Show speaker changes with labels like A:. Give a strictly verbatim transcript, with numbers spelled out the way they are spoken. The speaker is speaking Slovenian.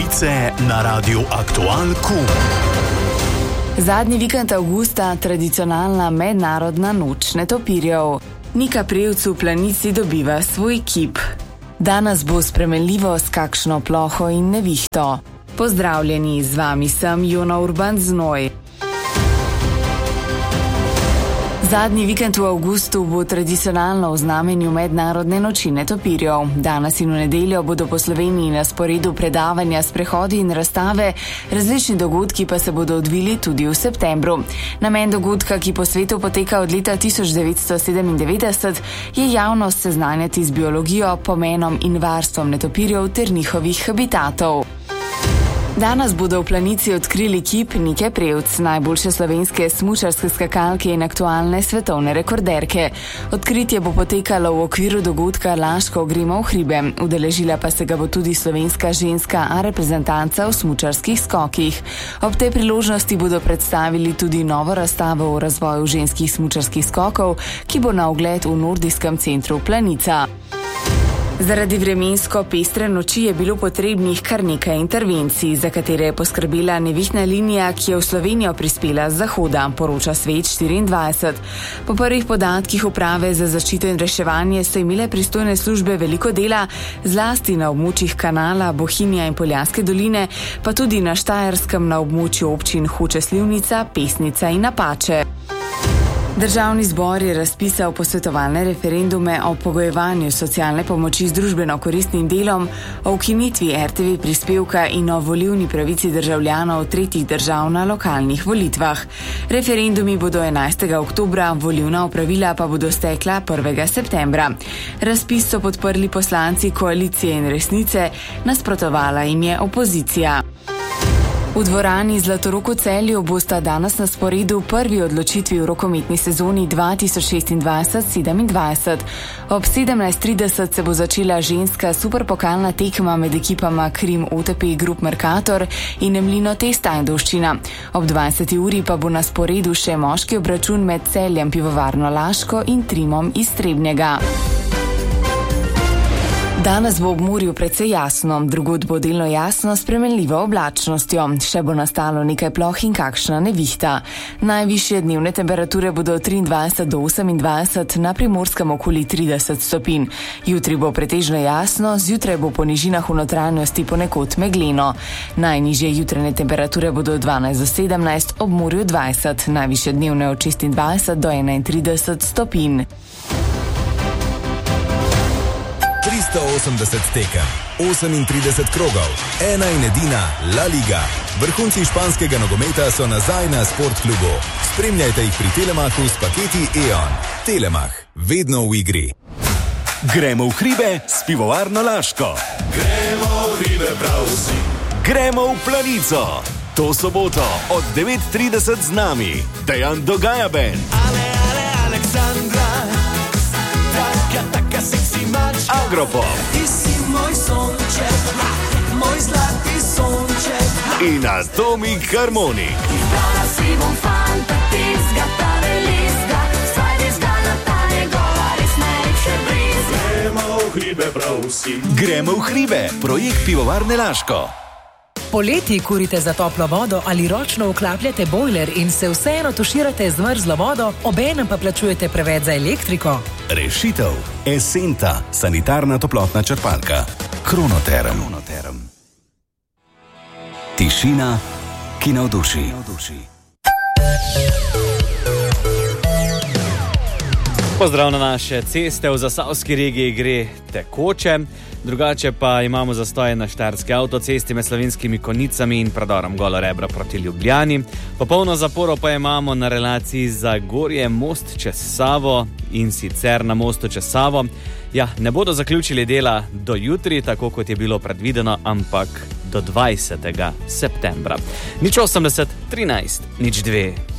A: Novice na Radiu Aktual Q.
B: Zadnji vikend avgusta, tradicionalna mednarodna noč netopirjev. Nika Prevc v Planici dobiva svoj kip. Danes bo spremenljivo s kakšno ploho in nevihto. Pozdravljeni, z vami sem Jona Urban Znoj. Zadnji vikend v avgustu bo tradicionalno v znamenju mednarodne noči netopirjev. Danes in v nedeljo bodo po Sloveniji na sporedu predavanja, sprehodi in razstave, različni dogodki pa se bodo odvili tudi v septembru. Namen dogodka, ki po svetu poteka od leta tisoč devetsto sedemindevetdeset, je javnost seznanjati z biologijo, pomenom in varstvom netopirjev ter njihovih habitatov. Danes bodo v Planici odkrili kip Nike Prevc, najboljše slovenske smučarske skakalke in aktualne svetovne rekorderke. Odkritje bo potekalo v okviru dogodka Laško gremo v hribe. Udeležila pa se ga bo tudi slovenska ženska A reprezentanca v smučarskih skokih. Ob tej priložnosti bodo predstavili tudi novo razstavo o razvoju ženskih smučarskih skokov, ki bo na ogled v Nordijskem centru Planica. Zaradi vremensko pestre noči je bilo potrebnih kar nekaj intervencij, za katere je poskrbela nevihtna linija, ki je v Slovenijo prispela z zahoda, poroča Svet štiriindvajset. Po prvih podatkih Uprave za zaščito in reševanje so imele pristojne službe veliko dela, zlasti na območjih Kanala, Bohinja in Poljanske doline, pa tudi na Štajerskem na območju občin Hoče Slivnica, Pesnica in Apače. Državni zbor je razpisal posvetovalne referendume o pogojevanju socialne pomoči z družbeno koristnim delom, o ukinitvi R T V prispevka in o volilni pravici državljanov tretjih držav na lokalnih volitvah. Referendumi bodo enajstega oktobra, volilna opravila pa bodo stekla prvega septembra. Razpis so podprli poslanci Koalicije in Resnice, nasprotovala jim je opozicija. V dvorani Zlatorog v Celju bosta danes na sporedu prvi odločitvi v rokometni sezoni dva tisoč šestindvajset sedemindvajset. Ob sedemnajst trideset se bo začela ženska superpokalna tekma med ekipama Krim O T P Group Mercator in Mlino Test Ajdovščina. Ob dvajseti uri pa bo na sporedu še moški obračun med Celjem Pivovarno Laško in Trimom iz Trebnjega. Danes bo ob morju precej jasno, drugod bo delno jasno s spremenljivo oblačnostjo. Še bo nastalo nekaj ploh in kakšna nevihta. Najvišje dnevne temperature bodo od triindvajset do osemindvajset, na Primorskem okoli trideset stopinj. Jutri bo pretežno jasno, zjutraj bo po nižinah v notranjosti ponekod megleno. Najnižje jutranje temperature bodo od dvanajst do sedemnajst, ob morju dvajset, najvišje dnevne od šestindvajset do enaintrideset stopinj.
C: tristo osemdeset tekem, osemintrideset krogov, ena in edina La Liga. Vrhunci španskega nogometa so nazaj na Sportklubu. Spremljajte jih pri Telemachu s paketi E O N. Telemach, vedno v igri.
A: Gremo v hribe s Pivovarno Laško.
D: Gremo v hribe prav vsi.
A: Gremo v Planico. To soboto od devet trideset z nami Dejan Dogaja Band.
D: Ale, ale, Aleksandra, taka, taka seksi mačka.
A: Agropop.
D: Ti si moj sonček, moj zlati sonček.
A: In Atomik Harmonik.
E: Izbrala si bom fanta, tizga, ta velizga, svaj tizga na ta njegova res najlepše blizga.
D: Gremo v hribe prav vsi.
A: Gremo v hribe, projekt Pivovarne Laško.
F: Poleti kurite za toplo vodo ali ročno vklapljate bojler in se vseeno tuširate z mrzlo vodo, obenem pa plačujete preveč za elektriko?
A: Rešitev. Esenta, sanitarna toplotna črpalka. Kronoterm. Kronoterm. Tišina, ki navduši.
G: Pozdrav na naše ceste, v zasavski regiji gre tekoče, drugače pa imamo zastoje na štajerski avtocesti med Slovenskimi Konjicami in predorom Golo Rebro proti Ljubljani. Popolno zaporo pa imamo na relaciji Zagorje most čez Savo in sicer na mostu čez Savo. Ja, ne bodo zaključili dela do jutri, tako kot je bilo predvideno, ampak do dvajsetega septembra. Nič osemdeset, trinajst, nič dve.